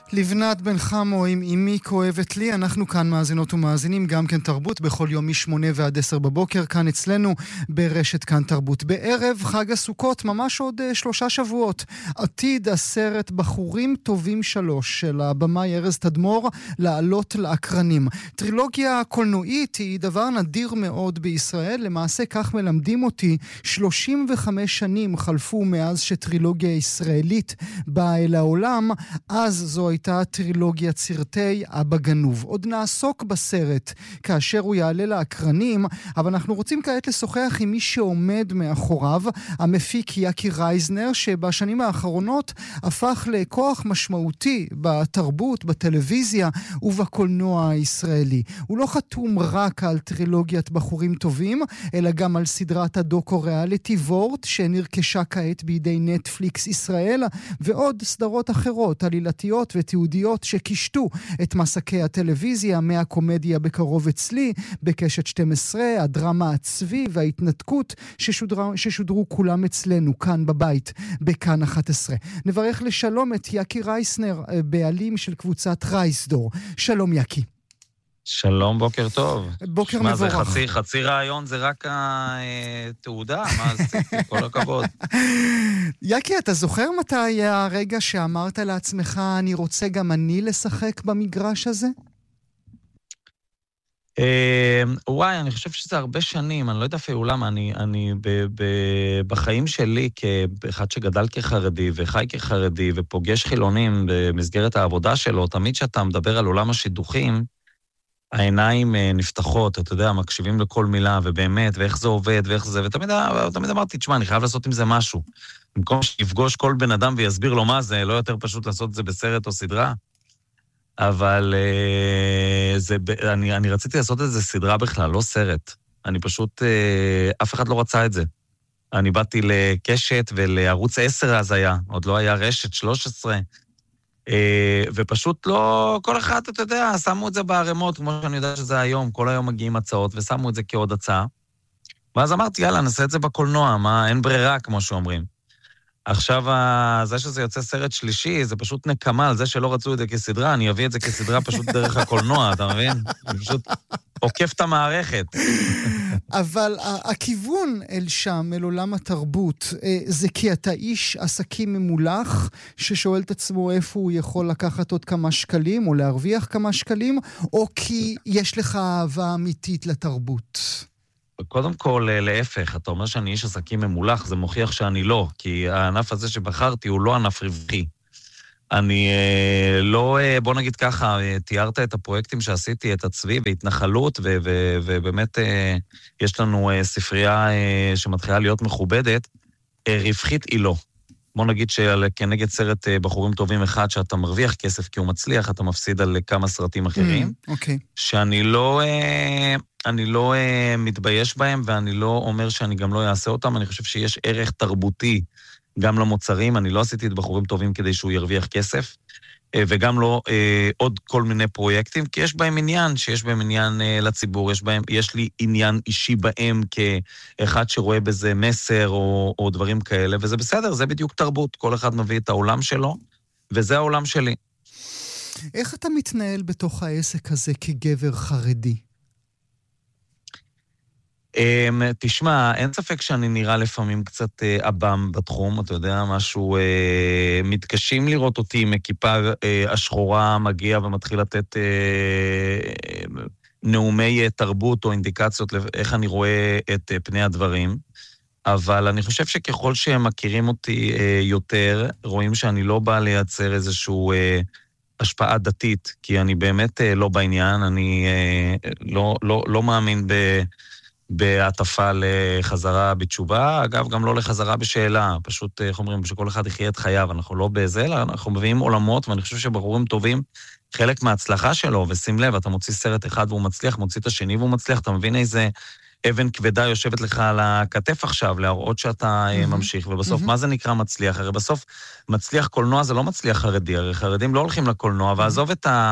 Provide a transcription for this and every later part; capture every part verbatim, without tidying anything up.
לבנת בן חמו עם אמי כואבת לי, אנחנו כאן מאזינות ומאזינים, גם כן תרבות, בכל יום משמונה ועד עשר בבוקר, כאן אצלנו ברשת כאן תרבות. בערב חג הסוכות, ממש עוד uh, שלושה שבועות, עתיד הסרט בחורים טובים שלוש, של הבמאי ארז תדמור, לעלות לאקרנים. טרילוגיה קולנועית היא דבר נדיר מאוד בישראל, למעשה כך מלמדים אותי, שלושים וחמש שנים חלפו מאז שטרילוגיה ישראלית באה אל העולם, אז זו הייתה טרילוגיית סרטי אבא גנוב. עוד נעסוק בסרט כאשר הוא יעלה לאקרנים, אבל אנחנו רוצים כעת לשוחח עם מי שעומד מאחוריו, המפיק יקי רייזנר, שבשנים האחרונות הפך לכוח משמעותי בתרבות, בטלוויזיה ובקולנוע הישראלי. הוא לא חתום רק על טרילוגיית בחורים טובים, אלא גם על סדרת הדוקו ריאליטי וורט, שנרכשה כעת בידי נטפליקס ישראל, ועוד סדרות אחרות, עלילתיות ותיעודיות שקישטו את מסקי הטלוויזיה, מהקומדיה בקרוב אצלי, בקשת שתים עשרה, הדרמה הצבי וההתנתקות ששודרו, ששודרו כולם אצלנו, כאן בבית, בכאן אחת עשרה. נברך לשלום את יקי רייסנר, בעלים של קבוצת רייסדור. שלום יקי. שלום, בוקר טוב. בוקר מבורך. מבורך. מה זה חצי, חצי רעיון, זה רק התעודה, מה עשיתי, כל הכבוד. יקי, אתה זוכר מתי היה הרגע שאמרת לעצמך, אני רוצה גם אני לשחק במגרש הזה? וואי, אני חושב שזה הרבה שנים, אני לא יודע אפילו למה, אני, אני ב, ב, בחיים שלי, כאחד שגדל כחרדי וחי כחרדי ופוגש חילונים במסגרת העבודה שלו, תמיד שאתה מדבר על עולם השידוכים, העיניים נפתחות, אתה יודע, מקשיבים לכל מילה, ובאמת, ואיך זה עובד, ואיך זה, ותמיד תמיד אמרתי, תשמע, אני חייב לעשות עם זה משהו. במקום שיפגוש כל בן אדם ויסביר לו מה זה, לא יותר פשוט לעשות את זה בסרט או סדרה. אבל זה, אני, אני רציתי לעשות את זה סדרה בכלל, לא סרט. אני פשוט, אף אחד לא רצה את זה. אני באתי לקשת ולערוץ עשר אז היה, עוד לא היה רשת שלוש עשרה, ופשוט לא, כל אחד, אתה יודע, שמו את זה בערימות, כמו שאני יודע שזה היום, כל היום מגיעים הצעות, ושמו את זה כעוד הצעה. ואז אמרתי, יאללה, נעשה את זה בקולנוע, מה, אין ברירה, כמו שאומרים. עכשיו, זה שזה יוצא סרט שלישי, זה פשוט נקמה על זה שלא רצו את זה כסדרה, אני אביא את זה כסדרה פשוט דרך הקולנוע, אתה מבין? אני פשוט עוקף את המערכת. אבל הכיוון אל שם, אל עולם התרבות, זה כי אתה איש עסקים ממולח, ששואל את עצמו איפה הוא יכול לקחת עוד כמה שקלים, או להרוויח כמה שקלים, או כי יש לך אהבה אמיתית לתרבות? קודם כל, להפך, אתה אומר שאני איש עסקים ממולח, זה מוכיח שאני לא, כי הענף הזה שבחרתי הוא לא ענף רווחי. אני לא, בוא נגיד ככה, תיארת את הפרויקטים שעשיתי, את הצבי והתנחלות, ו- ו- ובאמת יש לנו ספרייה שמתחילה להיות מכובדת, רווחית היא לא. בוא נגיד שכנגד סרט בחורים טובים אחד, שאתה מרוויח כסף כי הוא מצליח, אתה מפסיד על כמה סרטים אחרים, mm, okay. שאני לא... אני לא uh, מתבייש בהם, ואני לא אומר שאני גם לא אעשה אותם, אני חושב שיש ערך תרבותי גם למוצרים, אני לא עשיתי את בחורים טובים כדי שהוא ירוויח כסף, uh, וגם לא uh, עוד כל מיני פרויקטים, כי יש בהם עניין, שיש בהם עניין uh, לציבור, יש, בהם, יש לי עניין אישי בהם כאחד שרואה בזה מסר או, או דברים כאלה, וזה בסדר, זה בדיוק תרבות, כל אחד מביא את העולם שלו, וזה העולם שלי. איך אתה מתנהל בתוך העסק הזה כגבר חרדי? תשמע, אין ספק שאני נראה לפעמים קצת אב"ם בתחום, אתה יודע, משהו, מתקשים לראות אותי עם הכיפה השחורה מגיע ומתחיל לתת נאומי תרבות או אינדיקציות איך אני רואה את פני הדברים, אבל אני חושב שככל שהם מכירים אותי יותר, רואים שאני לא בא לייצר איזשהו השפעה דתית, כי אני באמת לא בעניין, אני לא, לא, לא מאמין ב... בהטפה לחזרה בתשובה, אגב, גם לא לחזרה בשאלה, פשוט, איך אומרים, שכל אחד יחיה את חייו, אנחנו לא בזה, אלא אנחנו מביאים עולמות, ואני חושב שבחורים טובים, חלק מההצלחה שלו, ושים לב, אתה מוציא סרט אחד והוא מצליח, מוציא את השני והוא מצליח, אתה מבין איזה אבן כבדה יושבת לך על הכתף עכשיו, להראות שאתה mm-hmm. ממשיך, ובסוף, mm-hmm. מה זה נקרא מצליח? הרי בסוף, מצליח קולנוע זה לא מצליח חרדי, הרי חרדים לא הולכים לקולנוע, mm-hmm. ועזוב את ה...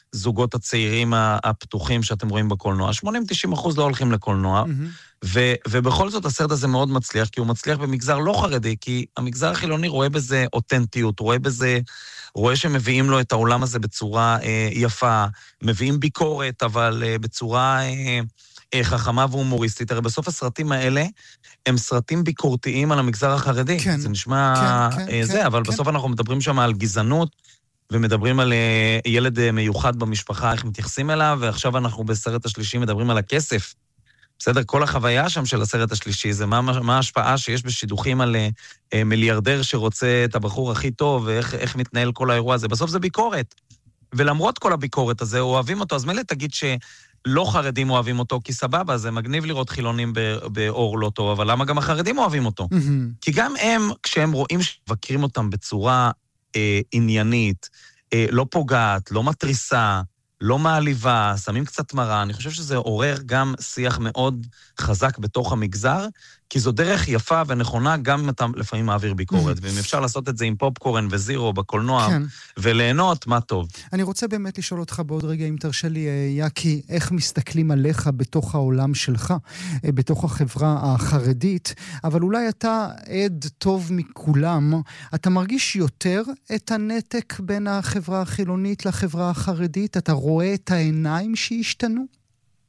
הזוגות הצעירים הפתוחים שאתם רואים בקולנוע. שמונים תשעים אחוז לא הולכים לקולנוע, mm-hmm. ו, ובכל זאת הסרט הזה מאוד מצליח, כי הוא מצליח במגזר לא חרדי, כי המגזר החילוני רואה בזה אותנטיות, רואה בזה, רואה שמביאים לו את העולם הזה בצורה אה, יפה, מביאים ביקורת, אבל אה, בצורה אה, אה, חכמה והומוריסטית. הרי בסוף הסרטים האלה, הם סרטים ביקורתיים על המגזר החרדי. כן, זה נשמע כן, כן, אה, זה, כן, אבל כן. בסוף אנחנו מדברים שם על גזענות, ומדברים על אה, ילד אה, מיוחד במשפחה, איך מתייחסים אליו, ועכשיו אנחנו בסרט השלישי מדברים על הכסף. בסדר, כל החוויה שם של הסרט השלישי, זה מה, מה ההשפעה שיש בשידוכים על אה, מיליארדר שרוצה את הבחור הכי טוב, ואיך איך מתנהל כל האירוע הזה. בסוף זה ביקורת. ולמרות כל הביקורת הזה, אוהבים אותו, אז מילא תגיד שלא חרדים אוהבים אותו, כי סבבה, זה מגניב לראות חילונים באור לא טוב, אבל למה גם החרדים אוהבים אותו? Mm-hmm. כי גם הם, כשהם רואים שמבקרים אותם בצורה אה, עניינית, אה, לא פוגעת, לא מטריסה, לא מעליבה, שמים קצת מראה, אני חושב שזה עורר גם שיח מאוד חזק בתוך המגזר, כי זו דרך יפה ונכונה, גם אם אתה לפעמים מעביר ביקורת, ואם אפשר לעשות את זה עם פופקורן וזירו בקולנוע, כן. וליהנות, מה טוב. אני רוצה באמת לשאול אותך בעוד רגע, אם תרשה לי, יקי, איך מסתכלים עליך בתוך העולם שלך, בתוך החברה החרדית, אבל אולי אתה עד טוב מכולם, אתה מרגיש יותר את הנתק בין החברה החילונית לחברה החרדית? אתה רואה את העיניים שהשתנו?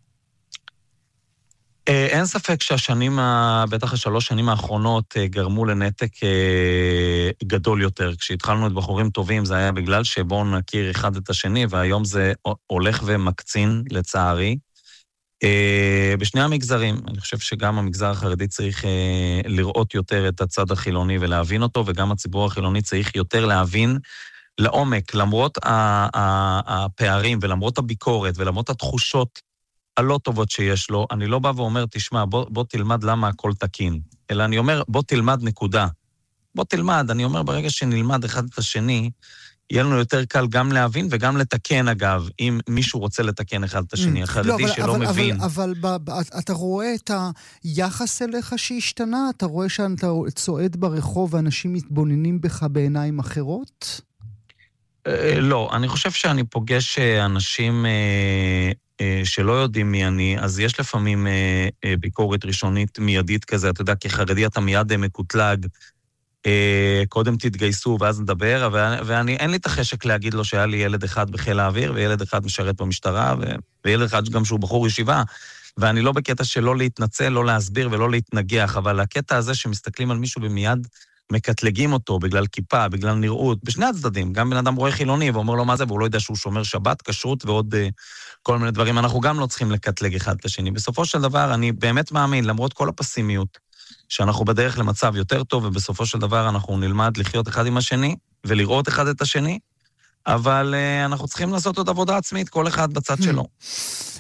אין ספק שהשנים, בטח השלוש שנים האחרונות, גרמו לנתק גדול יותר. כשהתחלנו את בחורים טובים, זה היה בגלל שבואו נכיר אחד את השני, והיום זה הולך ומקצין, לצערי. בשני המגזרים, אני חושב שגם המגזר החרדי צריך לראות יותר את הצד החילוני ולהבין אותו, וגם הציבור החילוני צריך יותר להבין לעומק, למרות הפערים ולמרות הביקורת ולמרות התחושות הלא טובות שיש לו, אני לא בא ואומר, תשמע, בוא, בוא תלמד למה הכל תקין, אלא אני אומר, בוא תלמד נקודה. בוא תלמד, אני אומר, ברגע שנלמד אחד את השני, יהיה לנו יותר קל גם להבין וגם לתקן, אגב, אם מישהו רוצה לתקן אחד את השני, החרדי לא, אבל, שלא אבל, מבין. אבל, אבל, אבל אתה רואה את היחס אליך שהשתנה? אתה רואה שאתה צועד ברחוב ואנשים מתבוננים בך בעיניים אחרות? לא, אני חושב שאני פוגש אנשים שלא יודעים מי אני, אז יש לפעמים ביקורת ראשונית מיידית כזה, אתה יודע, כחרדי אתה מיד מקוטלג, קודם תתגייסו ואז נדבר, ואני, אין לי את החשק להגיד לו שהיה לי ילד אחד בחיל האוויר, וילד אחד משרת במשטרה, וילד אחד גם שהוא בחור ישיבה, ואני לא בקטע שלא להתנצל, לא להסביר ולא להתנגח, אבל הקטע הזה שמסתכלים על מישהו ומיד מקטלגים אותו בגלל כיפה, בגלל נראות, בשני הצדדים. גם בן אדם רואה חילוני ואומר לו מה זה, והוא לא יודע שהוא שומר שבת, כשרות ועוד uh, כל מיני דברים. אנחנו גם לא צריכים לקטלג אחד את השני. בסופו של דבר, אני באמת מאמין, למרות כל הפסימיות, שאנחנו בדרך למצב יותר טוב, ובסופו של דבר אנחנו נלמד לחיות אחד עם השני, ולראות אחד את השני, אבל uh, אנחנו צריכים לעשות עוד עבודה עצמית, כל אחד בצד שלו.